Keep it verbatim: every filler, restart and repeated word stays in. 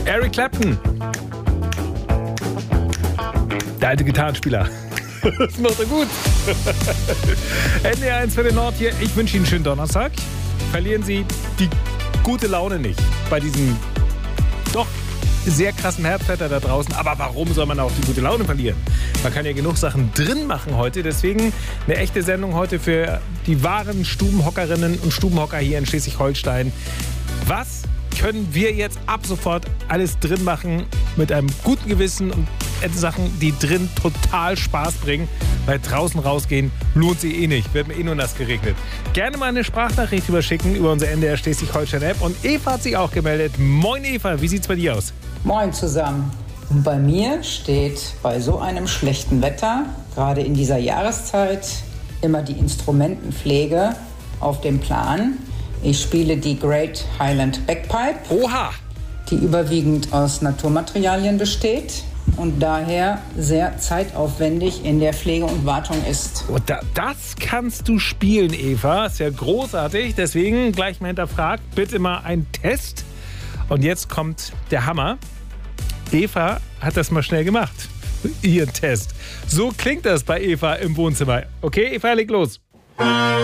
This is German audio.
Eric Clapton. Der alte Gitarrenspieler. Das macht er gut. N D R eins für den Nord hier. Ich wünsche Ihnen einen schönen Donnerstag. Verlieren Sie die gute Laune nicht bei diesem doch sehr krassen Herbstwetter da draußen. Aber warum soll man auch die gute Laune verlieren? Man kann ja genug Sachen drin machen heute. Deswegen eine echte Sendung heute für die wahren Stubenhockerinnen und Stubenhocker hier in Schleswig-Holstein. Was können wir jetzt ab sofort alles drin machen mit einem guten Gewissen und Sachen, die drin total Spaß bringen, weil draußen rausgehen lohnt sich eh nicht, wird mir eh nur nass geregnet. Gerne mal eine Sprachnachricht überschicken über unsere N D R Schleswig-Holstein-App und Eva hat sich auch gemeldet. Moin Eva, wie sieht's bei dir aus? Moin zusammen. Und bei mir steht bei so einem schlechten Wetter, gerade in dieser Jahreszeit, immer die Instrumentenpflege auf dem Plan. Ich spiele die Great Highland Bagpipe, Oha! die überwiegend aus Naturmaterialien besteht und daher sehr zeitaufwendig in der Pflege und Wartung ist. Oh, da, das kannst du spielen, Eva. Ist ja großartig. Deswegen gleich mal hinterfragt, bitte mal einen Test. Und jetzt kommt der Hammer. Eva hat das mal schnell gemacht. Ihren Test. So klingt das bei Eva im Wohnzimmer. Okay, Eva, leg los.